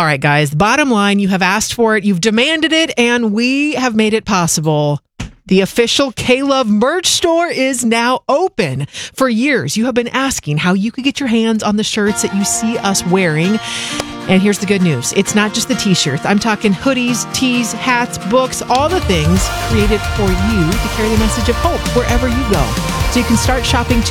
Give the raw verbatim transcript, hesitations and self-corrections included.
All right, guys, the bottom line, you have asked for it, you've demanded it, and we have made it possible. The official K-Love merch store is now open. For years, you have been asking how you could get your hands on the shirts that you see us wearing. And here's the good news. It's not just the t-shirts. I'm talking hoodies, tees, hats, books, all the things created for you to carry the message of hope wherever you go. So you can start shopping